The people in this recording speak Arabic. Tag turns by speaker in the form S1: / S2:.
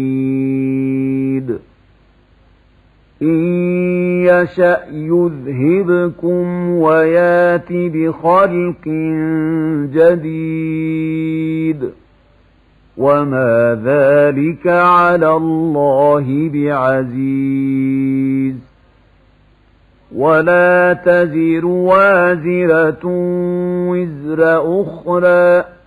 S1: إن يشأ يذهبكم ويات بخلق جديد وما ذلك على الله بعزيز ولا تزر وازرة وزر أخرى